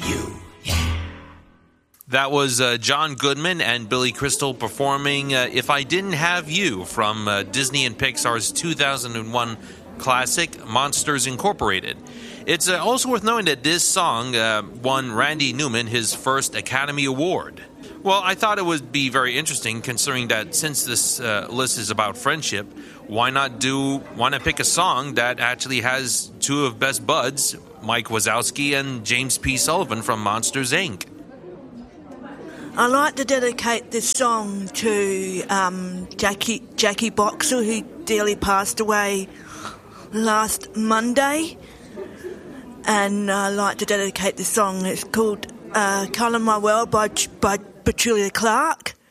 you. That was John Goodman and Billy Crystal performing If I Didn't Have You from Disney and Pixar's 2001 classic Monsters Incorporated. It's also worth knowing that this song won Randy Newman his first Academy Award. Well, I thought it would be very interesting considering that since this list is about friendship, why not pick a song that actually has two of best buds, Mike Wazowski and James P. Sullivan from Monsters, Inc. I'd like to dedicate this song to Jackie Boxer, who dearly passed away last Monday. And I'd like to dedicate this song. It's called Colour My World by Petula Clark.